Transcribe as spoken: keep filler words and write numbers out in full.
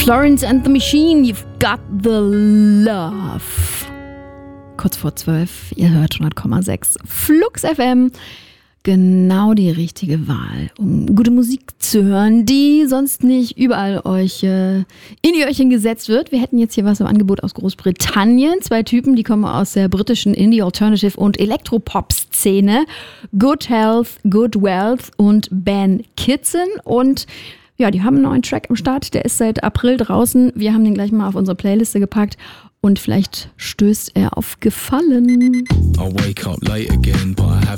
Florence and the Machine, you've got the love. Kurz vor zwölf, ihr hört hundert Komma sechs Flux F M. Genau die richtige Wahl, um gute Musik zu hören, die sonst nicht überall euch äh, in die Öhrchen gesetzt wird. Wir hätten jetzt hier was im Angebot aus Großbritannien. Zwei Typen, die kommen aus der britischen Indie, Alternative und Elektropop-Szene. Good Health, Good Wealth und Ben Kitson. Und ja, die haben einen neuen Track am Start. Der ist seit April draußen. Wir haben den gleich mal auf unsere Playliste gepackt. Und vielleicht stößt er auf Gefallen. I wake up late again, but I have